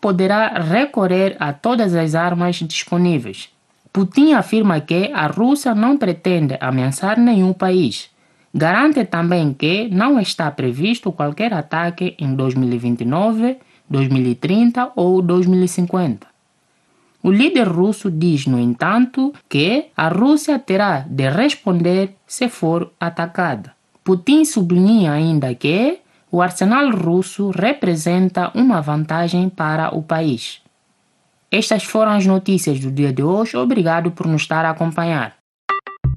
poderá recorrer a todas as armas disponíveis. Putin afirma que a Rússia não pretende ameaçar nenhum país. Garante também que não está previsto qualquer ataque em 2029, 2030 ou 2050. O líder russo diz, no entanto, que a Rússia terá de responder se for atacada. Putin sublinha ainda que o arsenal russo representa uma vantagem para o país. Estas foram as notícias do dia de hoje. Obrigado por nos estar a acompanhar.